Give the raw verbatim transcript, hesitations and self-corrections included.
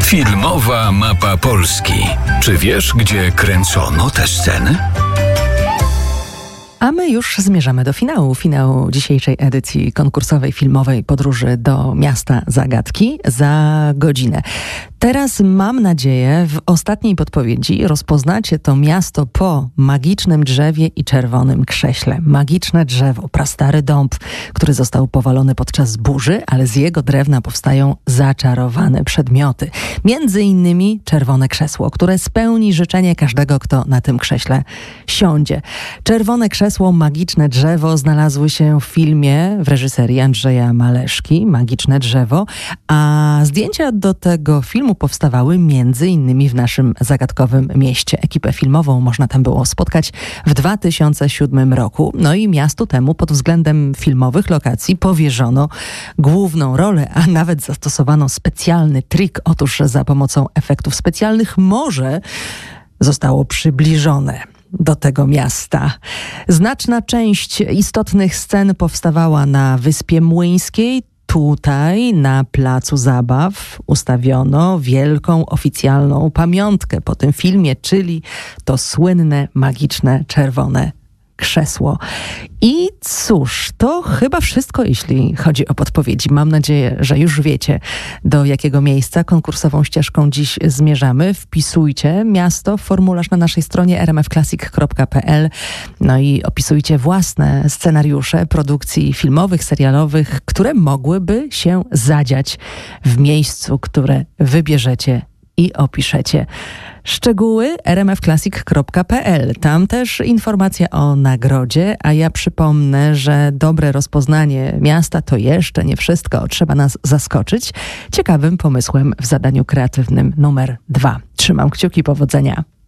Filmowa mapa Polski. Czy wiesz, gdzie kręcono te sceny? A my już zmierzamy do finału. Finału dzisiejszej edycji konkursowej filmowej Podróży do Miasta Zagadki za godzinę. Teraz mam nadzieję w ostatniej podpowiedzi rozpoznacie to miasto po magicznym drzewie i czerwonym krześle. Magiczne drzewo, prastary dąb, który został powalony podczas burzy, ale z jego drewna powstają zaczarowane przedmioty. Między innymi czerwone krzesło, które spełni życzenie każdego, kto na tym krześle siądzie. Czerwone krzesło, magiczne drzewo znalazły się w filmie w reżyserii Andrzeja Maleszki, Magiczne drzewo, a zdjęcia do tego filmu powstawały między innymi w naszym zagadkowym mieście. Ekipę filmową można tam było spotkać w dwa tysiące siódmym roku. No i miastu temu pod względem filmowych lokacji powierzono główną rolę, a nawet zastosowano specjalny trik. Otóż za pomocą efektów specjalnych morze zostało przybliżone do tego miasta. Znaczna część istotnych scen powstawała na Wyspie Młyńskiej. Tutaj na placu zabaw ustawiono wielką oficjalną pamiątkę po tym filmie, czyli to słynne, magiczne, czerwone krzesło. I cóż, to chyba wszystko, jeśli chodzi o podpowiedzi. Mam nadzieję, że już wiecie, do jakiego miejsca konkursową ścieżką dziś zmierzamy. Wpisujcie miasto w formularz na naszej stronie r m f classic kropka p l. No i opisujcie własne scenariusze produkcji filmowych, serialowych, które mogłyby się zadziać w miejscu, które wybierzecie i opiszecie. Szczegóły r m f classic kropka p l. Tam też informacja o nagrodzie, a ja przypomnę, że dobre rozpoznanie miasta to jeszcze nie wszystko. Trzeba nas zaskoczyć ciekawym pomysłem w zadaniu kreatywnym numer dwa. Trzymam kciuki, powodzenia.